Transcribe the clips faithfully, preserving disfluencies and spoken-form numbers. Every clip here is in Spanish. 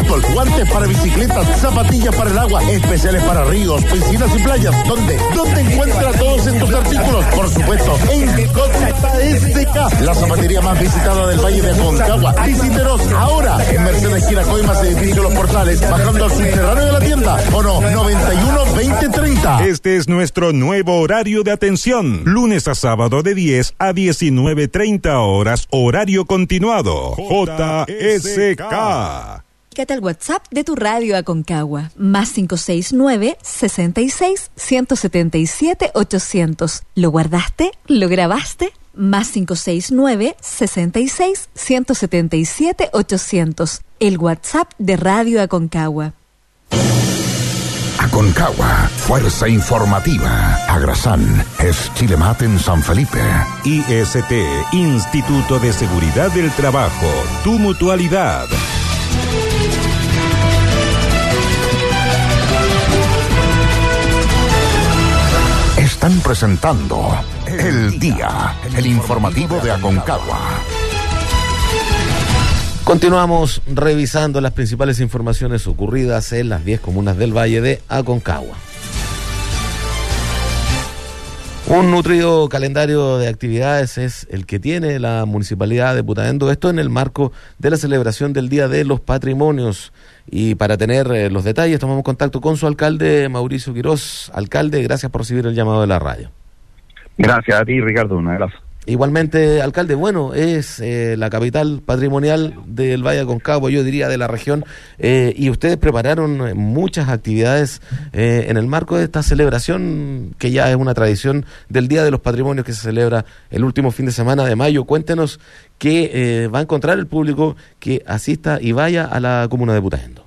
fútbol, guantes para bicicletas, zapatillas para el agua, especiales para ríos, piscinas y playas. ¿Dónde? ¿Dónde encuentra todos estos artículos? Por supuesto, en J S K, la zapatería más visitada del Valle de Aconcagua. Visítenos ahora en Mercedes Giracoimas, edificio Los Portales, bajando al subterráneo de la tienda. O no, noventa y uno veinte treinta. Este es nuestro nuevo horario de atención. Lunes a sábado de diez a diecinueve treinta horas, horario continuado. J S K. Fíjate el WhatsApp de tu radio Aconcagua, más cinco seis nueve, sesenta y seis, ciento setenta y siete, ochocientos. ¿Lo guardaste? ¿Lo grabaste? Más cinco seis nueve, sesenta y seis, ciento setenta y siete, ochocientos. El WhatsApp de Radio Aconcagua. Aconcagua, fuerza informativa. Agrasan, es Chilemat en San Felipe. I S T, Instituto de Seguridad del Trabajo, tu mutualidad. Están presentando El Día, el informativo de Aconcagua. Continuamos revisando las principales informaciones ocurridas en las diez comunas del Valle de Aconcagua. Un nutrido calendario de actividades es el que tiene la Municipalidad de Putaendo, esto en el marco de la celebración del Día de los Patrimonios. Y para tener eh, los detalles, tomamos contacto con su alcalde, Mauricio Quirós. Alcalde, gracias por recibir el llamado de la radio. Gracias a ti, Ricardo, un abrazo. Igualmente, alcalde, bueno, es eh, la capital patrimonial del Valle de Aconcagua, yo diría de la región, eh, y ustedes prepararon muchas actividades eh, en el marco de esta celebración, que ya es una tradición del Día de los Patrimonios que se celebra el último fin de semana de mayo. Cuéntenos qué eh, va a encontrar el público que asista y vaya a la comuna de Putaendo.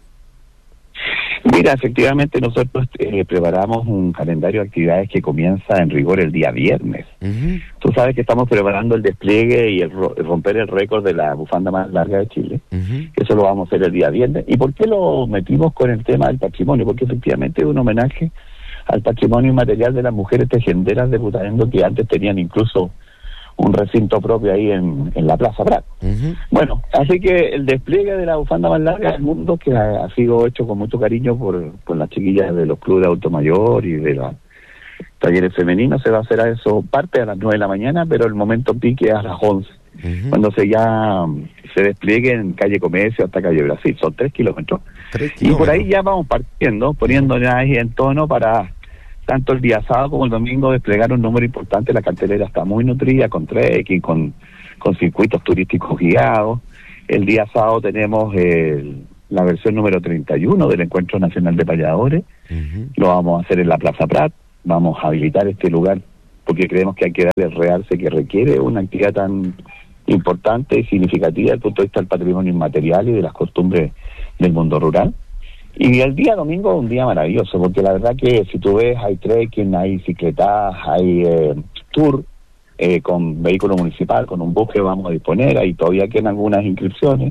Mira, efectivamente nosotros eh, preparamos un calendario de actividades que comienza en rigor el día viernes. Uh-huh. Tú sabes que estamos preparando el despliegue y el ro- romper el récord de la bufanda más larga de Chile. Uh-huh. Eso lo vamos a hacer el día viernes. ¿Y por qué lo metimos con el tema del patrimonio? Porque efectivamente es un homenaje al patrimonio inmaterial de las mujeres tejenderas de Putaendo, que antes tenían incluso un recinto propio ahí en, en la Plaza Prat. Uh-huh. Bueno, así que el despliegue de la bufanda más larga del mundo, que ha, ha sido hecho con mucho cariño por, por las chiquillas de los clubes de auto mayor y de los talleres femeninos, se va a hacer a eso parte a las nueve de la mañana, pero el momento pique es a las once, uh-huh. cuando se ya se despliegue en calle Comercio hasta calle Brasil, son tres kilómetros. Tres kilómetros. Y por ahí ya vamos partiendo, poniéndole ahí en tono para tanto el día sábado como el domingo desplegar un número importante. La cartelera está muy nutrida, con trekking, con, con circuitos turísticos guiados. El día sábado tenemos el, la versión número treinta y uno del Encuentro Nacional de Payadores. Uh-huh. Lo vamos a hacer en la Plaza Prat. Vamos a habilitar este lugar porque creemos que hay que darle el realce que requiere una actividad tan importante y significativa desde el punto de vista del patrimonio inmaterial y de las costumbres del mundo rural. Y el día domingo es un día maravilloso, porque la verdad que si tú ves, hay trekking, hay bicicletas, hay eh, tour eh, con vehículo municipal, con un bus que vamos a disponer, ahí todavía quedan algunas inscripciones.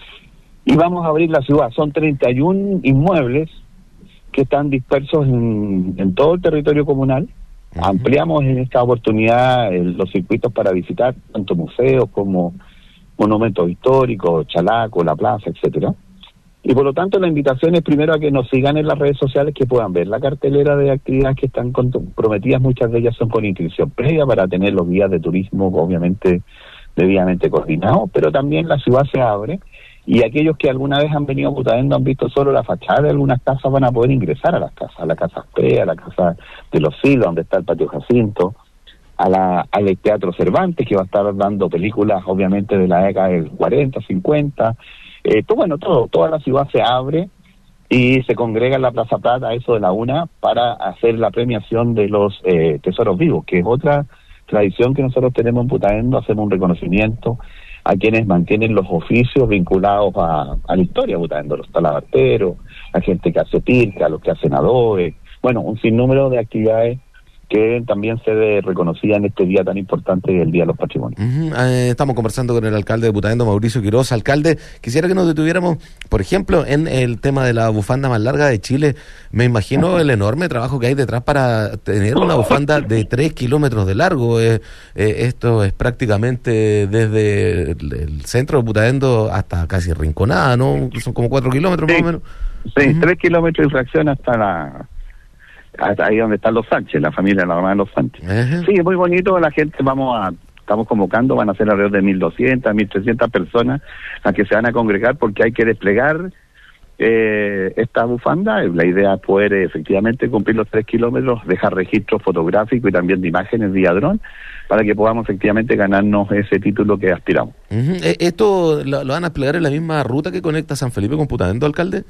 Y vamos a abrir la ciudad, son treinta y uno inmuebles que están dispersos en, en todo el territorio comunal. Uh-huh. Ampliamos en esta oportunidad eh, los circuitos para visitar tanto museos como monumentos históricos, Chalaco, la plaza, etcétera. Y por lo tanto la invitación es primero a que nos sigan en las redes sociales, que puedan ver la cartelera de actividades que están comprometidas. Muchas de ellas son con inscripción previa para tener los guías de turismo obviamente debidamente coordinados, pero también la ciudad se abre y aquellos que alguna vez han venido a Putaendo han visto solo la fachada de algunas casas van a poder ingresar a las casas, a la casa P, a la casa de los Silva, donde está el Patio Jacinto, a la al Teatro Cervantes, que va a estar dando películas obviamente de la década del cuarenta, cincuenta. Eh, todo, bueno, todo, toda la ciudad se abre y se congrega en la Plaza Plata a eso de la una para hacer la premiación de los eh, tesoros vivos, que es otra tradición que nosotros tenemos en Putaendo. Hacemos un reconocimiento a quienes mantienen los oficios vinculados a, a la historia de Putaendo, los talabarteros, la gente que hace pirca, los que hacen adobes, bueno, un sinnúmero de actividades que también se reconocida en este día tan importante, el Día de los Patrimonios. Uh-huh. Eh, estamos conversando con el alcalde de Putaendo, Mauricio Quiroz. Alcalde, quisiera que nos detuviéramos, por ejemplo, en el tema de la bufanda más larga de Chile. Me imagino el enorme trabajo que hay detrás para tener una bufanda de tres kilómetros de largo. Eh, eh, esto es prácticamente desde el, el centro de Putaendo hasta casi Rinconada, ¿no? Son como cuatro kilómetros sí, más o menos. Sí, uh-huh. tres kilómetros de fracción hasta la... hasta ahí donde están los Sánchez, la familia de la mamá de los Sánchez. Uh-huh. Sí, es muy bonito, la gente vamos a... Estamos convocando, van a ser alrededor de mil doscientas, mil trescientas personas las que se van a congregar porque hay que desplegar eh, esta bufanda. La idea es poder eh, efectivamente cumplir los tres kilómetros, dejar registros fotográficos y también de imágenes vía dron para que podamos efectivamente ganarnos ese título que aspiramos. Uh-huh. ¿Esto lo, lo van a desplegar en la misma ruta que conecta San Felipe con Putaendo, alcalde?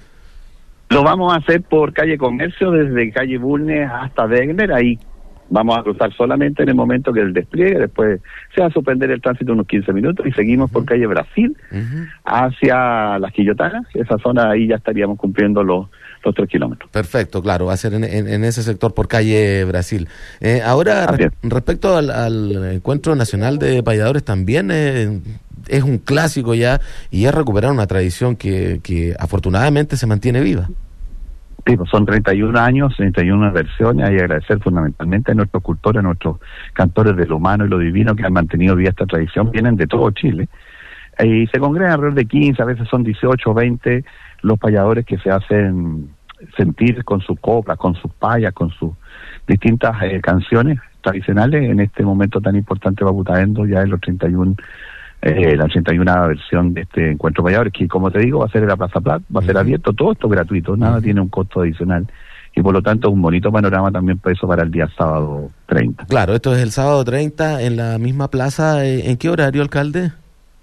Lo vamos a hacer por calle Comercio, desde calle Bulnes hasta Degner. Ahí vamos a cruzar solamente en el momento que el despliegue, después se va a suspender el tránsito unos quince minutos y seguimos uh-huh. por calle Brasil uh-huh. hacia Las Quillotanas. Esa zona ahí ya estaríamos cumpliendo los, los tres kilómetros. Perfecto, claro, va a ser en, en, en ese sector por calle Brasil. Eh, ahora, re, respecto al, al Encuentro Nacional de Payadores también... Eh, es un clásico ya y es recuperar una tradición que, que afortunadamente se mantiene viva. Sí, pues son treinta y un años, treinta y una versiones. Hay que agradecer fundamentalmente a nuestros cultores, a nuestros cantores de lo humano y lo divino que han mantenido viva esta tradición. Vienen de todo Chile y se congregan alrededor de quince, a veces son dieciocho o veinte los payadores que se hacen sentir con sus coplas, con sus payas, con sus distintas eh, canciones tradicionales en este momento tan importante para Putaendo, ya en los treinta y uno Eh, la treinta y una versión de este encuentro payadores, que como te digo va a ser en la Plaza Plat, va a ser abierto, todo esto gratuito, nada uh-huh. tiene un costo adicional y por lo tanto un bonito panorama también para eso para el día sábado treinta. Claro, esto es el sábado treinta en la misma plaza. ¿En qué horario, alcalde?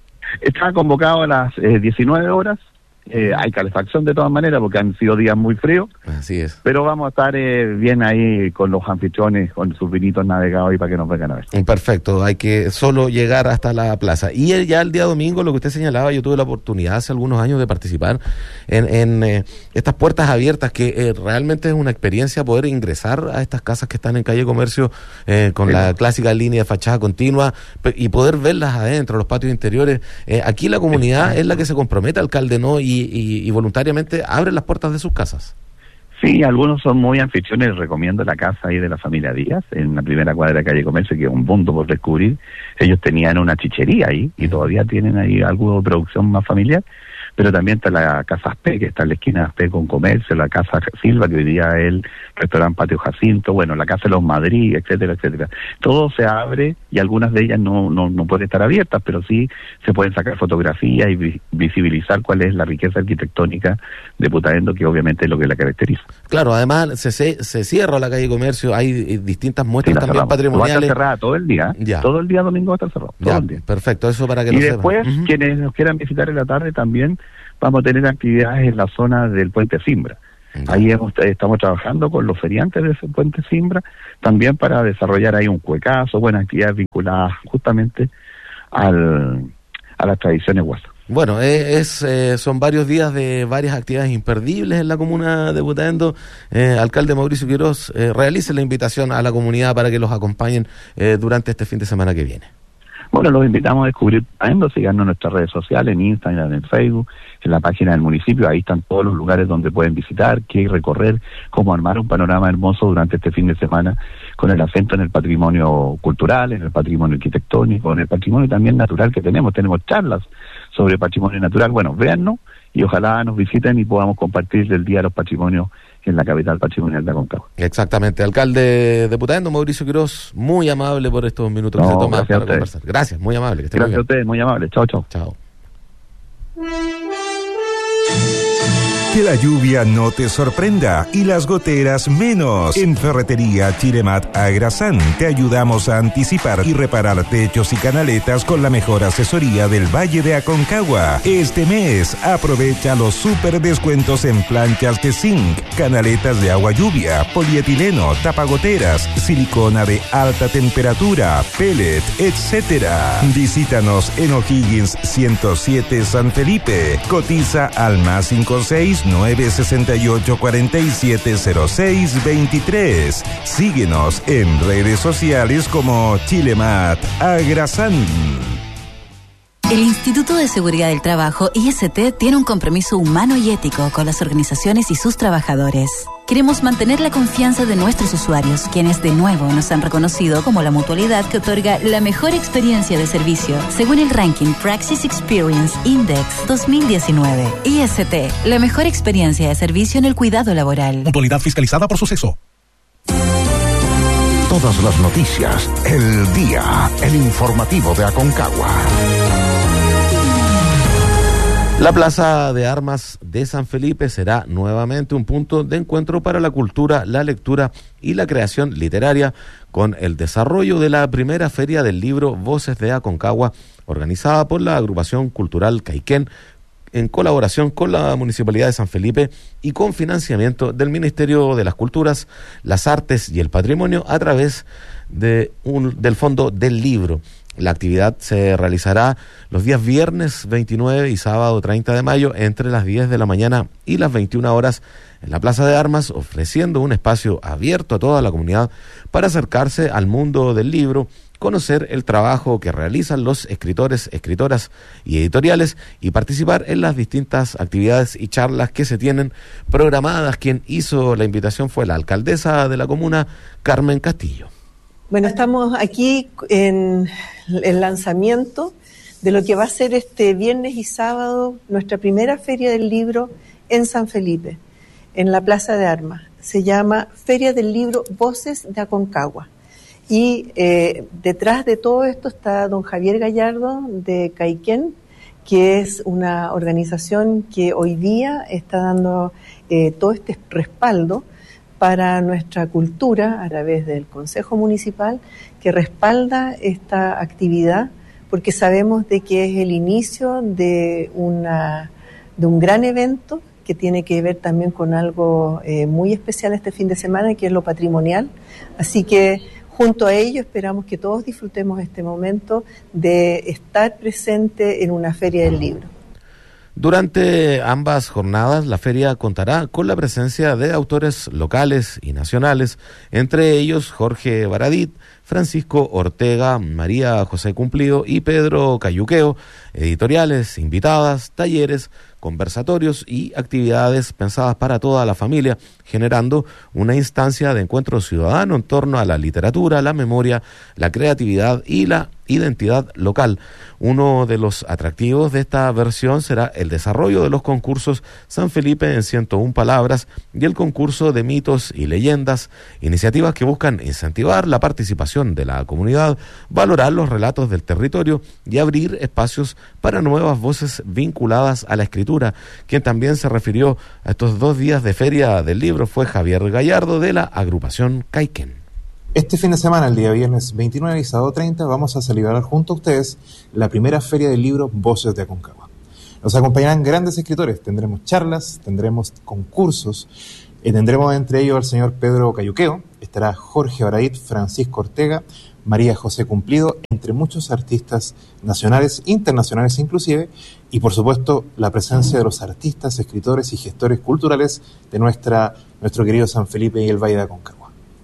Está convocado a las eh, diecinueve horas. Eh, hay calefacción de todas maneras porque han sido días muy fríos. Así es. Pero vamos a estar eh, bien ahí con los anfitriones, con sus vinitos navegados y para que nos vengan a ver. Perfecto, hay que solo llegar hasta la plaza. Y el, ya el día domingo, lo que usted señalaba, yo tuve la oportunidad hace algunos años de participar en, en eh, estas puertas abiertas, que eh, realmente es una experiencia poder ingresar a estas casas que están en calle Comercio eh, con sí. la clásica línea de fachada continua y poder verlas adentro, los patios interiores. Eh, aquí la comunidad sí. es la que se compromete, alcalde, ¿no? Y Y, y voluntariamente abren las puertas de sus casas. Sí, algunos son muy anfitriones. Recomiendo la casa ahí de la familia Díaz, en la primera cuadra de calle Comercio, que es un mundo por descubrir. Ellos tenían una chichería ahí y todavía tienen ahí algo de producción más familiar, pero también está la Casa Aspe, que está en la esquina de Aspe con Comercio, la Casa Silva, que hoy día es el restaurante Patio Jacinto, bueno, la Casa de los Madrid, etcétera, etcétera. Todo se abre y algunas de ellas no, no, no pueden estar abiertas, pero sí se pueden sacar fotografías y vi- visibilizar cuál es la riqueza arquitectónica de Putaendo, que obviamente es lo que la caracteriza. Claro, además se, se, se cierra la calle Comercio, hay distintas muestras sí, también cerramos. patrimoniales. Va a estar cerrada todo el día, ya. todo el día domingo va a estar cerrado. Todo Ya, el día. Perfecto, eso para que y lo después, sepan. Uh-huh. quienes nos quieran visitar en la tarde también, vamos a tener actividades en la zona del Puente Simbra. Uh-huh. Ahí hemos, estamos trabajando con los feriantes de ese Puente Simbra, también para desarrollar ahí un cuecazo, buenas actividades vinculadas justamente al, a las tradiciones guasas. Bueno, es, eh, son varios días de varias actividades imperdibles en la comuna de Putaendo. Eh, alcalde Mauricio Quiroz, eh, realice la invitación a la comunidad para que los acompañen eh, durante este fin de semana que viene. Bueno, los invitamos a descubrir Putaendo, síganos en nuestras redes sociales, en Instagram, en Facebook, en la página del municipio. Ahí están todos los lugares donde pueden visitar, qué recorrer, cómo armar un panorama hermoso durante este fin de semana, con el acento en el patrimonio cultural, en el patrimonio arquitectónico, en el patrimonio también natural que tenemos. Tenemos charlas sobre patrimonio natural. Bueno, véannos y ojalá nos visiten y podamos compartir el Día de los Patrimonios en la capital patrimonial de Aconcagua. Exactamente. Alcalde de Putaendo, Mauricio Quiroz, muy amable por estos minutos no, que se toman para a conversar. Gracias, muy amable. Que esté gracias muy bien. a ustedes, muy amable. Chao, chao. Chao. Que la lluvia no te sorprenda y las goteras menos. En Ferretería Chilemat Agrasán te ayudamos a anticipar y reparar techos y canaletas con la mejor asesoría del Valle de Aconcagua. Este mes aprovecha los super descuentos en planchas de zinc, canaletas de agua lluvia, polietileno, tapagoteras, silicona de alta temperatura, pellet, etcétera. Visítanos en O'Higgins ciento siete San Felipe. Cotiza al más cinco seis nueve seis ocho, cuatro siete cero seis dos tres. Síguenos en redes sociales como Chilemat Agrasan. El Instituto de Seguridad del Trabajo, I S T, tiene un compromiso humano y ético con las organizaciones y sus trabajadores. Queremos mantener la confianza de nuestros usuarios, quienes de nuevo nos han reconocido como la mutualidad que otorga la mejor experiencia de servicio, según el ranking Praxis Experience Index dos mil diecinueve. I S T, la mejor experiencia de servicio en el cuidado laboral. Mutualidad fiscalizada por Suceso. Todas las noticias, el día, el informativo de Aconcagua. La Plaza de Armas de San Felipe será nuevamente un punto de encuentro para la cultura, la lectura y la creación literaria, con el desarrollo de la primera feria del libro Voces de Aconcagua, organizada por la agrupación cultural Caiquén, en colaboración con la Municipalidad de San Felipe y con financiamiento del Ministerio de las Culturas, las Artes y el Patrimonio a través de un, del Fondo del Libro. La actividad se realizará los días viernes veintinueve y sábado treinta de mayo entre las diez de la mañana y las veintiuna horas en la Plaza de Armas, ofreciendo un espacio abierto a toda la comunidad para acercarse al mundo del libro, conocer el trabajo que realizan los escritores, escritoras y editoriales y participar en las distintas actividades y charlas que se tienen programadas. Quien hizo la invitación fue la alcaldesa de la comuna, Carmen Castillo. Bueno, estamos aquí en el lanzamiento de lo que va a ser este viernes y sábado nuestra primera Feria del Libro en San Felipe, en la Plaza de Armas. Se llama Feria del Libro Voces de Aconcagua. Y eh, detrás de todo esto está don Javier Gallardo de Caiquén, que es una organización que hoy día está dando eh, todo este respaldo para nuestra cultura a través del Consejo Municipal, que respalda esta actividad porque sabemos de que es el inicio de una de un gran evento que tiene que ver también con algo eh, muy especial este fin de semana, que es lo patrimonial. Así que junto a ello esperamos que todos disfrutemos este momento de estar presente en una feria del libro. Durante ambas jornadas, la feria contará con la presencia de autores locales y nacionales, entre ellos Jorge Baradit, Francisco Ortega, María José Cumplido y Pedro Cayuqueo, editoriales, invitadas, talleres, conversatorios y actividades pensadas para toda la familia, generando una instancia de encuentro ciudadano en torno a la literatura, la memoria, la creatividad y la identidad local. Uno de los atractivos de esta versión será el desarrollo de los concursos San Felipe en ciento una palabras y el concurso de mitos y leyendas, iniciativas que buscan incentivar la participación de la comunidad, valorar los relatos del territorio y abrir espacios para nuevas voces vinculadas a la escritura. Quien también se refirió a estos dos días de feria del libro fue Javier Gallardo de la agrupación Caiquén. Este fin de semana, el día viernes veintinueve y sábado treinta, vamos a celebrar junto a ustedes la primera feria del libro Voces de Aconcagua. Nos acompañarán grandes escritores, tendremos charlas, tendremos concursos, eh, tendremos entre ellos al señor Pedro Cayuqueo, estará Jorge Baradit, Francisco Ortega, María José Cumplido, entre muchos artistas nacionales, internacionales inclusive, y por supuesto la presencia de los artistas, escritores y gestores culturales de nuestra nuestro querido San Felipe y el Valle de Aconcagua.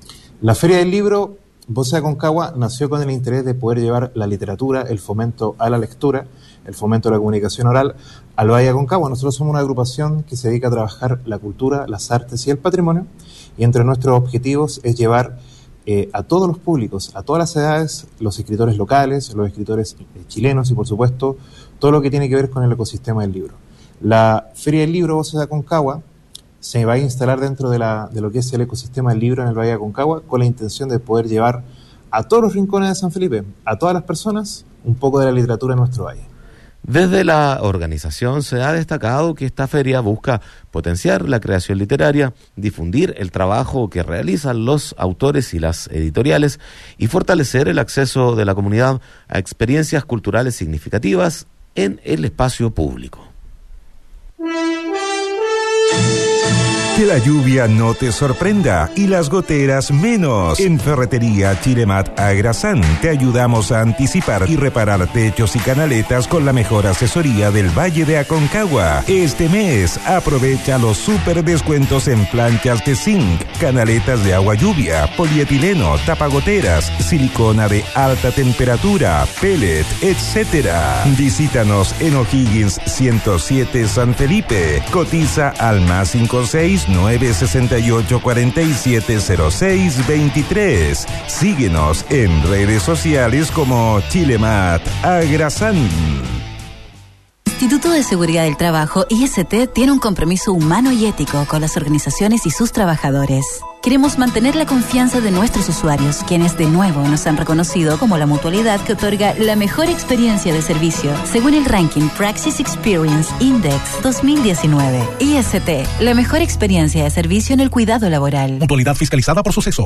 La Feria del Libro Voces de Aconcagua nació con el interés de poder llevar la literatura, el fomento a la lectura, el fomento a la comunicación oral al Valle de Aconcagua. Nosotros somos una agrupación que se dedica a trabajar la cultura, las artes y el patrimonio, y entre nuestros objetivos es llevar eh, a todos los públicos, a todas las edades, los escritores locales, los escritores chilenos y por supuesto todo lo que tiene que ver con el ecosistema del libro. La Feria del Libro Voces de Aconcagua se va a instalar dentro de, la, de lo que es el ecosistema del libro en el Valle de Aconcagua, con la intención de poder llevar a todos los rincones de San Felipe, a todas las personas, un poco de la literatura en nuestro valle. Desde la organización se ha destacado que esta feria busca potenciar la creación literaria, difundir el trabajo que realizan los autores y las editoriales y fortalecer el acceso de la comunidad a experiencias culturales significativas en el espacio público. Que la lluvia no te sorprenda y las goteras menos. En Ferretería Chilemat Agrasán te ayudamos a anticipar y reparar techos y canaletas con la mejor asesoría del Valle de Aconcagua. Este mes aprovecha los super descuentos en planchas de zinc, canaletas de agua lluvia, polietileno, tapagoteras, silicona de alta temperatura, pellet, etcétera. Visítanos en O'Higgins ciento siete San Felipe. Cotiza al más cinco seis nueve sesenta y ocho cuarenta y siete cero seis veintitrés. Síguenos en redes sociales como Chilemat Agrasán. Instituto de Seguridad del Trabajo, I S T, tiene un compromiso humano y ético con las organizaciones y sus trabajadores. Queremos mantener la confianza de nuestros usuarios, quienes de nuevo nos han reconocido como la mutualidad que otorga la mejor experiencia de servicio, según el ranking Praxis Experience Index dos mil diecinueve. I S T, la mejor experiencia de servicio en el cuidado laboral. Mutualidad fiscalizada por Suceso.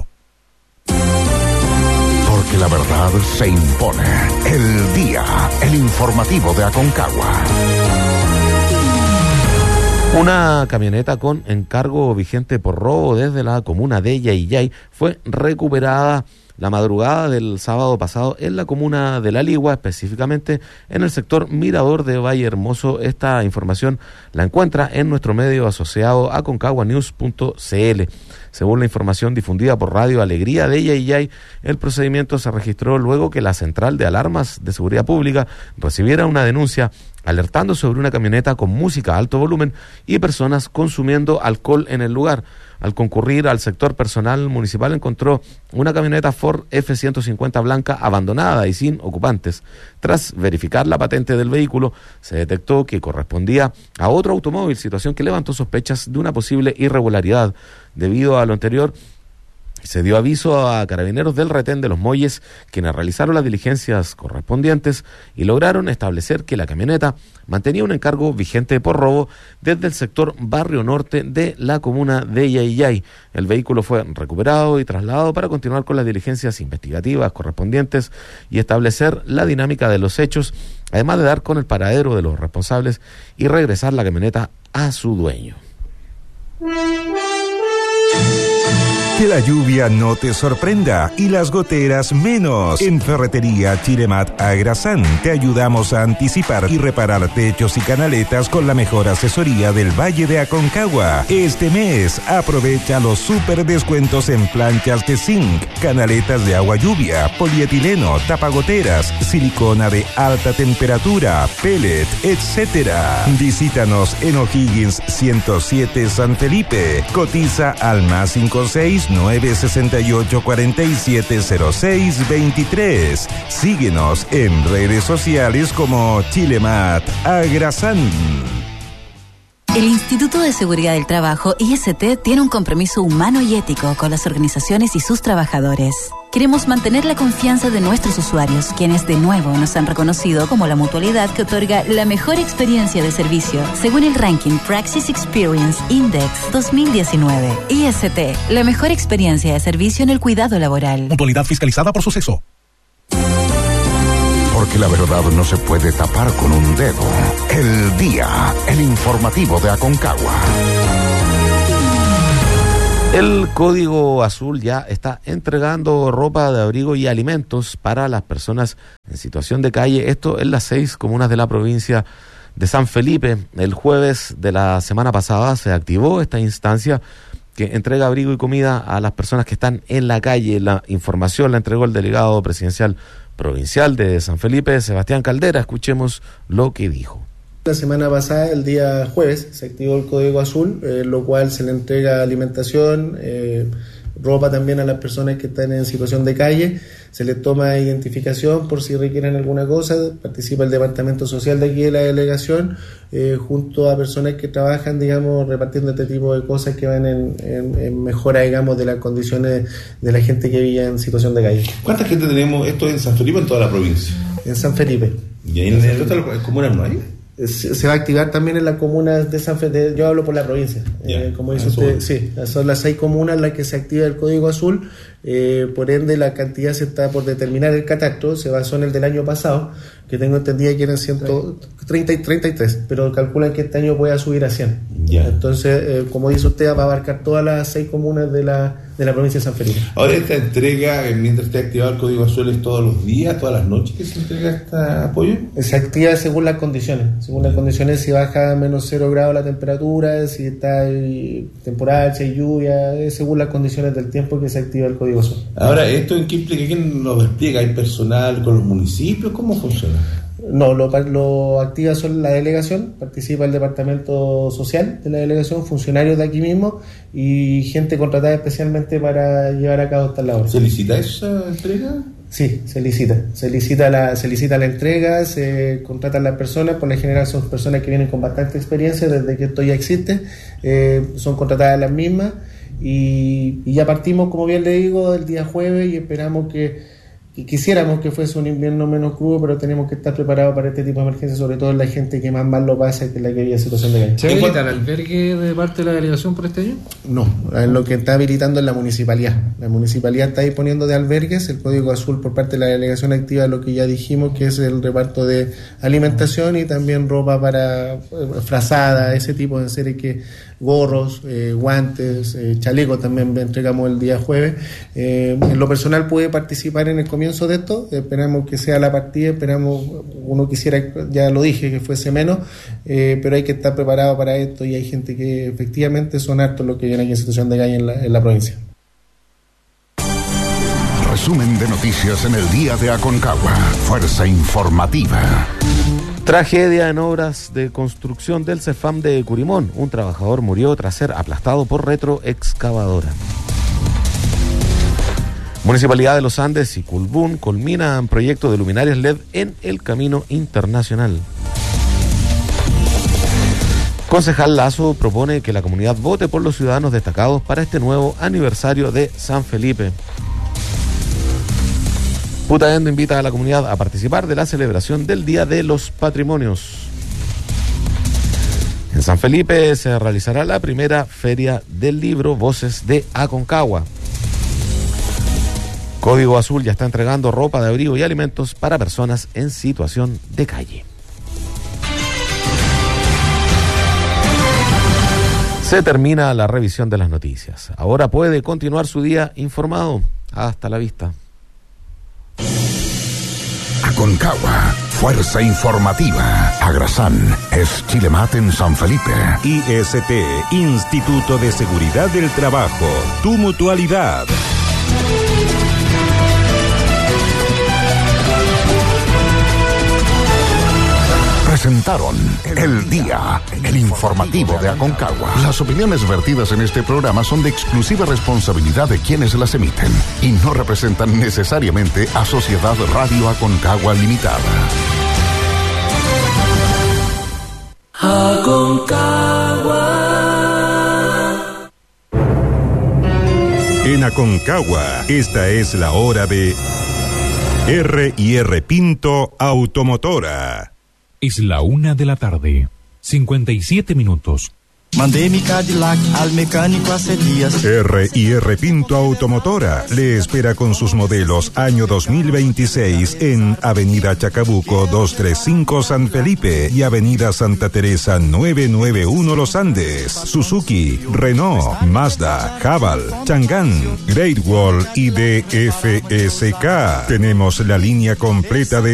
Porque la verdad se impone. El día, el informativo de Aconcagua. Una camioneta con encargo vigente por robo desde la comuna de Yayay fue recuperada la madrugada del sábado pasado en la comuna de La Ligua, específicamente en el sector Mirador de Valle Hermoso. Esta información la encuentra en nuestro medio asociado aconcagua news punto c l. Según la información difundida por Radio Alegría de Yayay, el procedimiento se registró luego que la Central de Alarmas de Seguridad Pública recibiera una denuncia alertando sobre una camioneta con música a alto volumen y personas consumiendo alcohol en el lugar. Al concurrir al sector, personal municipal encontró una camioneta Ford F ciento cincuenta blanca abandonada y sin ocupantes. Tras verificar la patente del vehículo, se detectó que correspondía a otro automóvil, situación que levantó sospechas de una posible irregularidad. Debido a lo anterior, se dio aviso a carabineros del retén de Los Molles, quienes realizaron las diligencias correspondientes y lograron establecer que la camioneta mantenía un encargo vigente por robo desde el sector Barrio Norte de la comuna de Yayay. El vehículo fue recuperado y trasladado para continuar con las diligencias investigativas correspondientes y establecer la dinámica de los hechos, además de dar con el paradero de los responsables y regresar la camioneta a su dueño. Que la lluvia no te sorprenda y las goteras menos. En Ferretería Chilemat Agrasán te ayudamos a anticipar y reparar techos y canaletas con la mejor asesoría del Valle de Aconcagua. Este mes aprovecha los super descuentos en planchas de zinc, canaletas de agua lluvia, polietileno, tapagoteras, silicona de alta temperatura, pellet, etcétera. Visítanos en O'Higgins ciento siete San Felipe. Cotiza al más cinco seis nueve sesenta y ocho cuarenta y siete cero seis veintitrés. Síguenos en redes sociales como Chilemat Agrasán. El Instituto de Seguridad del Trabajo, I S T, tiene un compromiso humano y ético con las organizaciones y sus trabajadores. Queremos mantener la confianza de nuestros usuarios, quienes de nuevo nos han reconocido como la mutualidad que otorga la mejor experiencia de servicio, según el ranking Praxis Experience Index dos mil diecinueve. I S T, la mejor experiencia de servicio en el cuidado laboral. Mutualidad fiscalizada por Suceso. Porque la verdad no se puede tapar con un dedo. El día, el informativo de Aconcagua. El Código Azul ya está entregando ropa de abrigo y alimentos para las personas en situación de calle. Esto en las seis comunas de la provincia de San Felipe. El jueves de la semana pasada se activó esta instancia que entrega abrigo y comida a las personas que están en la calle. La información la entregó el delegado presidencial provincial de San Felipe, Sebastián Caldera. Escuchemos lo que dijo. La semana pasada, el día jueves, se activó el Código Azul, eh, lo cual se le entrega alimentación, eh, ropa también a las personas que están en situación de calle, se les toma identificación por si requieren alguna cosa, participa el Departamento Social de aquí de la delegación, eh, junto a personas que trabajan, digamos, repartiendo este tipo de cosas que van en, en, en mejora, digamos, de las condiciones de la gente que vive en situación de calle. ¿Cuánta gente tenemos esto en San Felipe, en toda la provincia? En San Felipe. ¿Y ahí en el resto de las comunas no hay? Se va a activar también en las comunas de San Felipe. Yo hablo por la provincia, yeah, eh, como dice usted, sí, son las seis comunas en las que se activa el Código Azul, eh, por ende la cantidad se está por determinar el catastro, se basó en el del año pasado, que tengo entendido que eran ciento treinta y tres, pero calculan que este año pueda subir a cien. Ya. Entonces, eh, como dice usted, va a abarcar todas las seis comunas de la, de la provincia de San Felipe. Ahora, esta entrega, mientras esté activado el Código Azul, ¿es todos los días, todas las noches que se entrega este apoyo? Se activa según las condiciones. Según las condiciones, si baja a menos cero grados la temperatura, si está ahí temporal, si hay lluvia, es según las condiciones del tiempo que se activa el Código Azul. Ahora, ¿esto en qué implica? ¿Quién lo despliega? ¿Hay personal con los municipios? ¿Cómo funciona? No, lo, lo activa solo la delegación, participa el departamento social de la delegación, funcionarios de aquí mismo y gente contratada especialmente para llevar a cabo estas labores. ¿Se licita esa entrega? Sí, se licita. Se licita la, se licita la entrega, se contratan las personas, por lo general son personas que vienen con bastante experiencia desde que esto ya existe, eh, son contratadas las mismas y, y ya partimos, como bien le digo, el día jueves y esperamos que Y quisiéramos que fuese un invierno menos crudo, pero tenemos que estar preparados para este tipo de emergencias, sobre todo en la gente que más mal lo pasa, que es la que vive en situación de calle. ¿Se habilita el albergue de parte de la delegación por este año? No, lo que está habilitando es la municipalidad. La municipalidad está disponiendo de albergues, el Código Azul por parte de la delegación activa lo que ya dijimos, que es el reparto de alimentación y también ropa para eh, frazada, ese tipo de series que gorros, eh, guantes, eh, chalecos también entregamos el día jueves. Eh, en lo personal puede participar en el comienzo de esto, esperamos que sea la partida, esperamos, uno quisiera, ya lo dije, que fuese menos, eh, pero hay que estar preparado para esto y hay gente que efectivamente son hartos los que vienen aquí en situación de calle en la, en la provincia. Resumen de noticias en el día de Aconcagua. Fuerza informativa. Tragedia en obras de construcción del Cefam de Curimón. Un trabajador murió tras ser aplastado por retroexcavadora. Municipalidad de Los Andes y Colbún culminan proyecto de luminarias L E D en el Camino Internacional. Concejal Lazo propone que la comunidad vote por los ciudadanos destacados para este nuevo aniversario de San Felipe. Putaendo invita a la comunidad a participar de la celebración del Día de los Patrimonios. En San Felipe se realizará la primera feria del libro Voces de Aconcagua. Código Azul ya está entregando ropa de abrigo y alimentos para personas en situación de calle. Se termina la revisión de las noticias. Ahora puede continuar su día informado. Hasta la vista. Aconcagua, fuerza informativa. Agrasán es Chilemat en San Felipe. I S T, Instituto de Seguridad del Trabajo. Tu mutualidad. Presentaron El Día, el informativo de Aconcagua. Las opiniones vertidas en este programa son de exclusiva responsabilidad de quienes las emiten y no representan necesariamente a Sociedad Radio Aconcagua Limitada. Aconcagua. En Aconcagua, esta es la hora de R y R Pinto Automotora. Es la una de la tarde, cincuenta y siete minutos. Mandé mi Cadillac al mecánico hace días. R y R Pinto Automotora le espera con sus modelos año dos mil veintiséis en Avenida Chacabuco doscientos treinta y cinco San Felipe y Avenida Santa Teresa novecientos noventa y uno Los Andes. Suzuki, Renault, Mazda, Haval, Chang'an, Great Wall y D F S K. Tenemos la línea completa de